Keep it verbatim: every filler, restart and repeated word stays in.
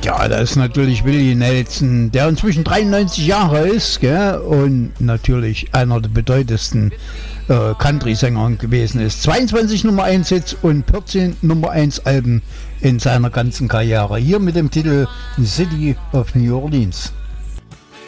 Ja, das ist natürlich Willie Nelson, der inzwischen dreiundneunzig Jahre ist, gell? Und natürlich einer der bedeutendsten äh, Country-Sänger gewesen ist. zweiundzwanzig Nummer eins Hits und vierzehn Nummer eins Alben in seiner ganzen Karriere. Hier mit dem Titel City of New Orleans.